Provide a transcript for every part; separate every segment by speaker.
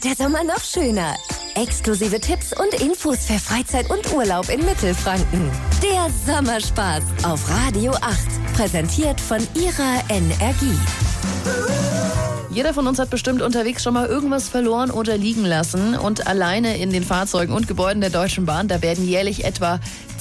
Speaker 1: wird der Sommer noch schöner. Exklusive Tipps und Infos für Freizeit und Urlaub in Mittelfranken. Der Sommerspaß auf Radio 8. Präsentiert von ihrer Energie.
Speaker 2: Jeder von uns hat bestimmt unterwegs schon mal irgendwas verloren oder liegen lassen. Und alleine in den Fahrzeugen und Gebäuden der Deutschen Bahn, da werden jährlich etwa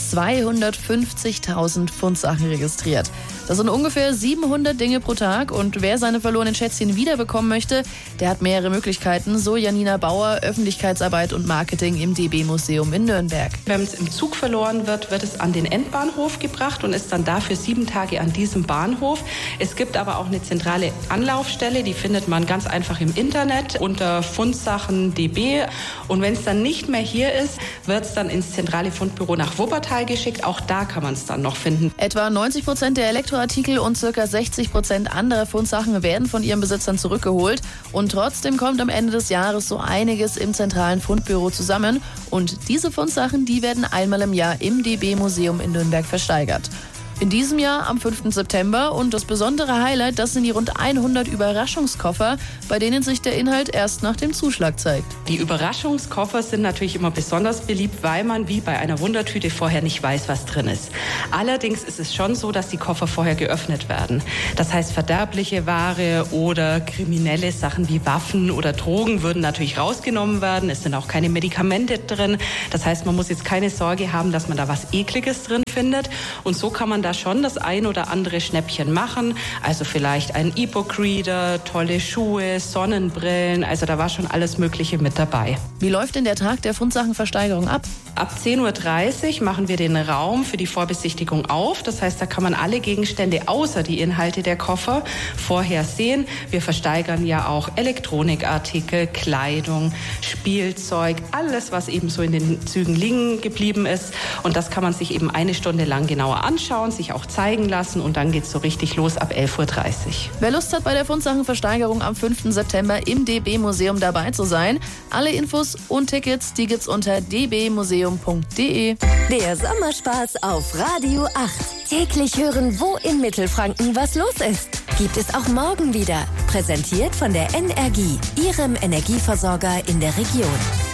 Speaker 2: 250.000 Fundsachen registriert. Das sind ungefähr 700 Dinge pro Tag. Und wer seine verlorenen Schätzchen wiederbekommen möchte, der hat mehrere Möglichkeiten. So Janina Bauer, Öffentlichkeitsarbeit und Marketing im DB-Museum in Nürnberg.
Speaker 3: Wenn es im Zug verloren wird, wird es an den Endbahnhof gebracht und ist dann dafür 7 Tage an diesem Bahnhof. Es gibt aber auch eine zentrale Anlaufstelle, die findet man ganz einfach im Internet unter Fundsachen DB. Und wenn es dann nicht mehr hier ist, wird es dann ins zentrale Fundbüro nach Wuppertal geschickt. Auch da kann man es dann noch finden.
Speaker 2: Etwa 90% der Elektroartikel und ca. 60% anderer Fundsachen werden von ihren Besitzern zurückgeholt. Und trotzdem kommt am Ende des Jahres so einiges im zentralen Fundbüro zusammen. Und diese Fundsachen, die werden einmal im Jahr im DB-Museum in Nürnberg versteigert. In diesem Jahr am 5. September und das besondere Highlight, das sind die rund 100 Überraschungskoffer, bei denen sich der Inhalt erst nach dem Zuschlag zeigt.
Speaker 3: Die Überraschungskoffer sind natürlich immer besonders beliebt, weil man wie bei einer Wundertüte vorher nicht weiß, was drin ist. Allerdings ist es schon so, dass die Koffer vorher geöffnet werden. Das heißt, verderbliche Ware oder kriminelle Sachen wie Waffen oder Drogen würden natürlich rausgenommen werden. Es sind auch keine Medikamente drin. Das heißt, man muss jetzt keine Sorge haben, dass man da was Ekliges drin findet. Und so kann man da schon das ein oder andere Schnäppchen machen. Also vielleicht ein E-Book-Reader, tolle Schuhe, Sonnenbrillen. Also da war schon alles Mögliche mit dabei.
Speaker 2: Wie läuft denn der Tag der Fundsachenversteigerung ab?
Speaker 3: Ab 10.30 Uhr machen wir den Raum für die Vorbesichtigung auf. Das heißt, da kann man alle Gegenstände außer die Inhalte der Koffer vorher sehen. Wir versteigern ja auch Elektronikartikel, Kleidung, Spielzeug, alles, was eben so in den Zügen liegen geblieben ist. Und das kann man sich eben 1 Stunde lang genauer anschauen, sich auch zeigen lassen und dann geht's so richtig los ab 11.30 Uhr.
Speaker 2: Wer Lust hat, bei der Fundsachenversteigerung am 5. September im DB-Museum dabei zu sein, alle Infos und Tickets, die gibt's unter dbmuseum.de.
Speaker 1: Der Sommerspaß auf Radio 8. Täglich hören, wo in Mittelfranken was los ist. Gibt es auch morgen wieder. Präsentiert von der Energie, ihrem Energieversorger in der Region.